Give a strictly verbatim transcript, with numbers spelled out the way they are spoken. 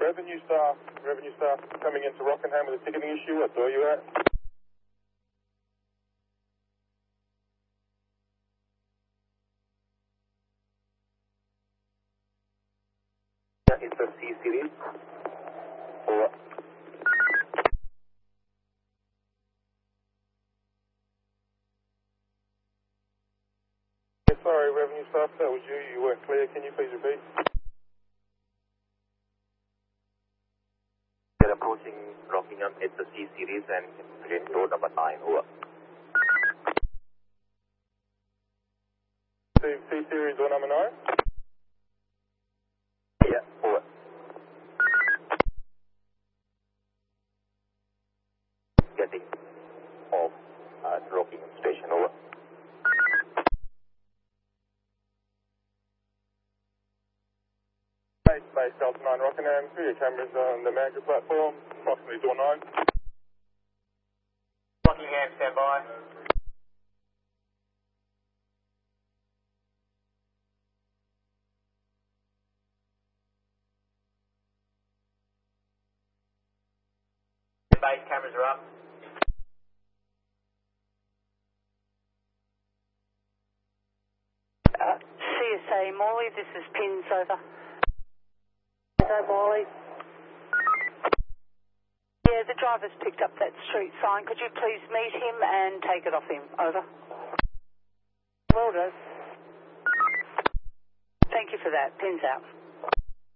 revenue staff, revenue staff coming into Rockingham with a ticketing issue. What door are you at? Yeah, it's a C series. Over. Yeah, sorry, revenue staff, that was you. You weren't clear. Can you please repeat? We're approaching Rockingham. It's a C series and again door number nine. Over. C, C series door number nine? Yeah, over. Getting off at Rockingham Station. Over. Base, base Delta nine Rockingham. Three cameras on the Magna platform, approximately door nine. Rockingham, stand by. Base cameras are up. Uh, C S A Morley, this is Pins over. Hello, Morley. Yeah, the driver's picked up that street sign. Could you please meet him and take it off him? Over. Will do. Thank you for that. Pins out.